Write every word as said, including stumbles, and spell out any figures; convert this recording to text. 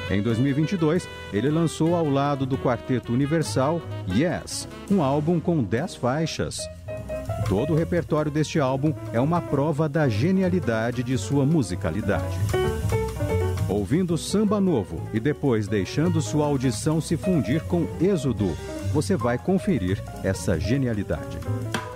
Em dois mil e vinte e dois, ele lançou ao lado do Quarteto Universal Yes, um álbum com dez faixas. Todo o repertório deste álbum é uma prova da genialidade de sua musicalidade. Ouvindo samba novo e depois deixando sua audição se fundir com Êxodo, você vai conferir essa genialidade.